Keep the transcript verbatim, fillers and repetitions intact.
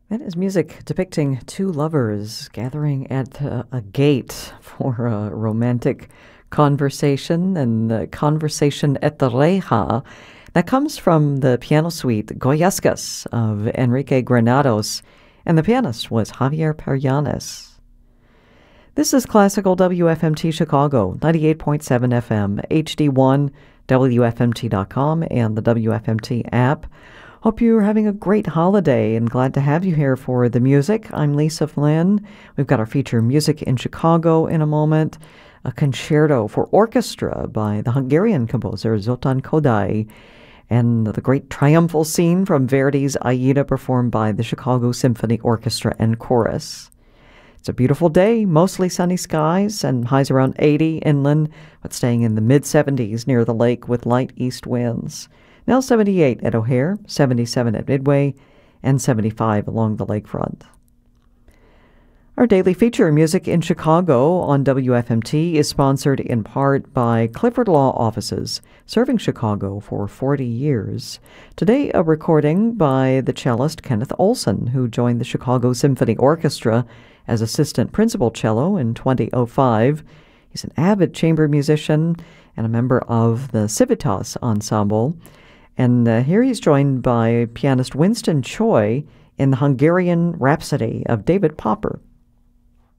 That is music depicting two lovers gathering at uh, a gate for a romantic conversation and uh, conversation at the Reja. That comes from the piano suite Goyescas of Enrique Granados, and the pianist was Javier Peryanes. This is Classical W F M T Chicago, ninety-eight point seven F M, H D one, W F M T dot com, and the W F M T app. Hope you're having a great holiday and glad to have you here for the music. I'm Lisa Flynn. We've got our feature Music in Chicago in a moment, a concerto for orchestra by the Hungarian composer Zoltán Kodály, and the great triumphal scene from Verdi's Aida performed by the Chicago Symphony Orchestra and Chorus. It's a beautiful day, mostly sunny skies and highs around eighty inland, but staying in the mid seventies near the lake with light east winds. Now seventy-eight at O'Hare, seventy-seven at Midway, and seventy-five along the lakefront. Our daily feature, Music in Chicago, on W F M T is sponsored in part by Clifford Law Offices, serving Chicago for forty years. Today, a recording by the cellist Kenneth Olson, who joined the Chicago Symphony Orchestra as assistant principal cello in two thousand five. He's an avid chamber musician and a member of the Civitas Ensemble. And uh, here he's joined by pianist Winston Choi in the Hungarian Rhapsody of David Popper.